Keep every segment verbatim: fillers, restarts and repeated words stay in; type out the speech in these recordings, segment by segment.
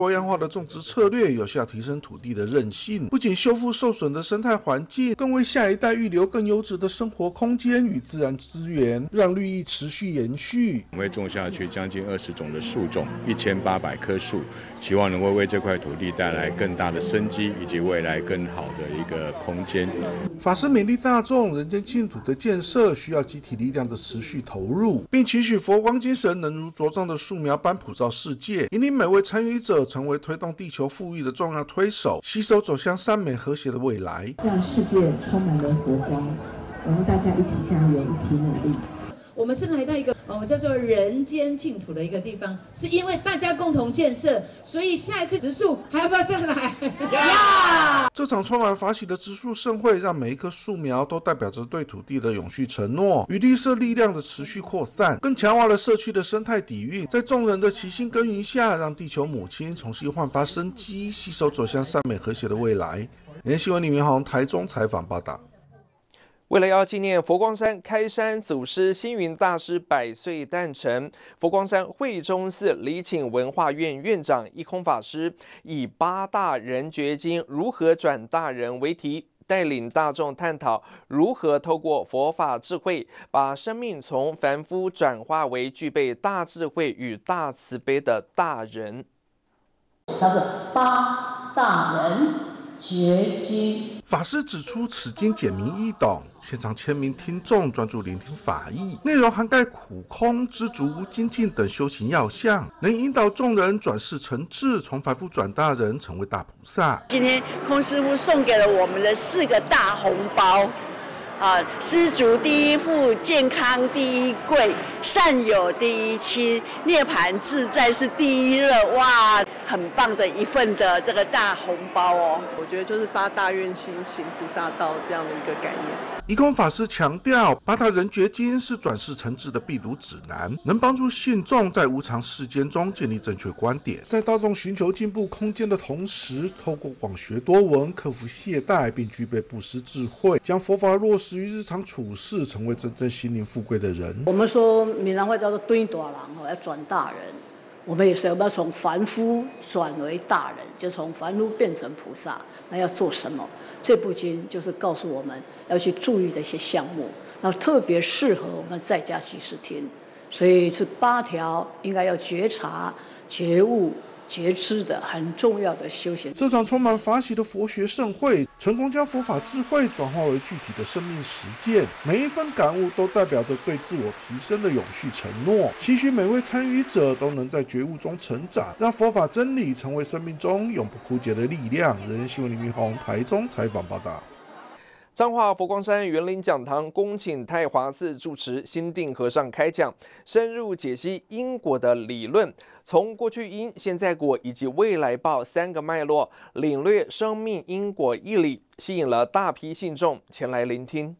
多样化的种植策略有效提升土地的韧性，不仅修复受损的生态环境，更为下一代预留更优质的生活空间与自然资源，让绿意持续延续。 我们会种下去将近二十种的树种，一千八百棵树，期望能够为这块土地带来更大的生机以及未来更好的一个空间。 法师勉励大众，人间净土的建设需要集体力量的持续投入，并期许佛光精神能如茁壮的树苗般普照世界，引领每位参与者成为推动地球富裕的重要推手，携手走向善美和谐的未来， 让世界充满了佛光。我们大家一起加油，一起努力。 我们是来到一个我们叫做人间净土的一个地方，是因为大家共同建设，所以下一次植树还要不要再来？ 呀！这场充满法喜的植树盛会，让每一棵树苗都代表着对土地的永续承诺与绿色力量的持续扩散，更强化了社区的生态底蕴，在众人的齐心耕耘下，让地球母亲重新焕发生机，携手走向善美和谐的未来。人间新闻李明宏台中采访报道。 为了要纪念佛光山开山祖师星云大师百岁诞辰，佛光山惠中寺礼请文化院院长一空法师以八大人觉经如何转大人为题，带领大众探讨如何透过佛法智慧，把生命从凡夫转化为具备大智慧与大慈悲的大人。 它是八大人觉经。 法师指出，此经简明易懂，现场千名听众专注聆听法义，内容涵盖苦空、知足、精进等修行要项，能引导众人转世成智，从凡夫转大人，成为大菩萨。 今天空师父送给了我们的四个大红包。啊，知足第一富，健康第一贵，善友第一亲，涅槃自在是第一乐。哇，很棒的一份的这个大红包哦！ 我觉得就是发大愿心，行菩萨道这样的一个概念。 一空法师强调，八大人觉经是转世成智的必读指南，能帮助信众在无常世间中建立正确观点，在大众寻求进步空间的同时，透过广学多闻，克服懈怠，并具备布施智慧，将佛法落实于日常处事，成为真正心灵富贵的人。 我们说闽南话叫做蹲大人，要转大人。我们也是要从凡夫转为大人，就从凡夫变成菩萨。那要做什么？这部经就是告诉我们要去注意的一些项目，那特别适合我们在家居士听。所以是八条应该要觉察、觉悟、觉知的很重要的修行。 这场充满法喜的佛学盛会，成功将佛法智慧转化为具体的生命实践，每一份感悟都代表着对自我提升的永续承诺。期许每位参与者都能在觉悟中成长，让佛法真理成为生命中永不枯竭的力量。人间新闻李明宏台中采访报道。 彰化佛光山园林讲堂恭请太华寺住持心定和尚开讲，深入解析因果的理论，从过去因、现在果以及未来报三个脉络，领略生命因果义理，吸引了大批信众前来聆听。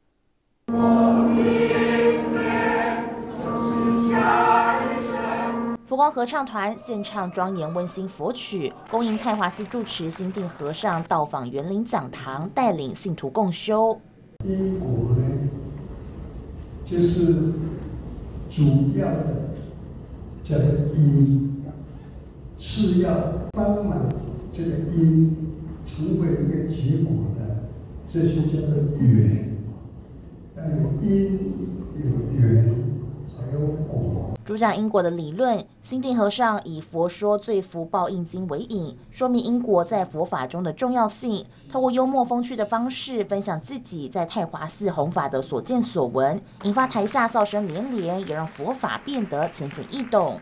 佛光合唱团献唱庄严温馨佛曲，恭迎太华寺住持心定和尚到访园林讲堂，带领信徒共修。 因果呢，就是主要的叫做因，是要帮忙这个因成为一个结果的，这就叫做缘。要有因，有缘，还有果。 主讲因果的理论，心定和尚以《佛说罪福报应经》为引，说明因果在佛法中的重要性。透过幽默风趣的方式，分享自己在太华寺弘法的所见所闻，引发台下笑声连连，也让佛法变得浅显易懂。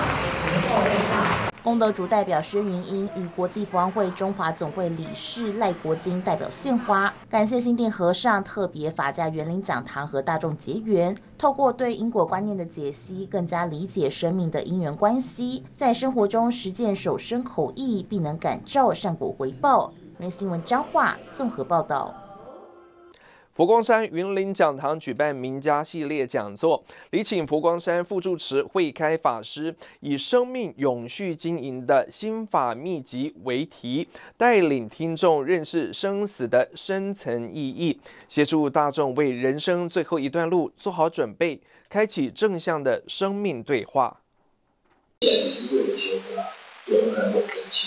功德主代表薛云英与国际佛光会中华总会理事赖国金代表献花，感谢心定和尚特别法家园林讲堂和大众结缘，透过对因果观念的解析，更加理解生命的因缘关系，在生活中实践守身口意，必能感召善果回报。人新闻彰化综合报道。 佛光山云林讲堂举办名家系列讲座，礼请佛光山副住持慧开法师，以生命永续经营的心法秘籍为题，带领听众认识生死的深层意义，协助大众为人生最后一段路做好准备，开启正向的生命对话。 现在是一个求法，有呢能够跟其